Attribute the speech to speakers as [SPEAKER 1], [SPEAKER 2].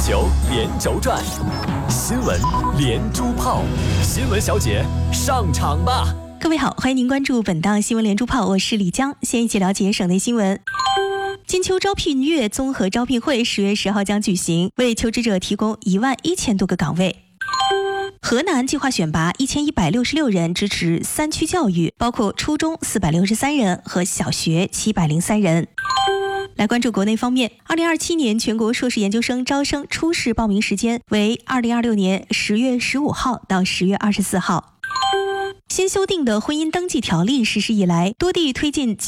[SPEAKER 1] 球连轴转，新闻连珠炮，新闻小姐上场吧！
[SPEAKER 2] 各位好，欢迎您关注本档新闻连珠炮，我是李江，先一起了解省内新闻。金秋招聘月综合招聘会10月10号将举行，为求职者提供11000多个岗位。河南计划选拔1166人支持3区教育，包括初中463人和小学703人。来关注国内方面，2027年全国硕士研究生招生初试报名时间为2026年10月15号到10月24号。新修订的婚姻登记条例实施以来，多地推进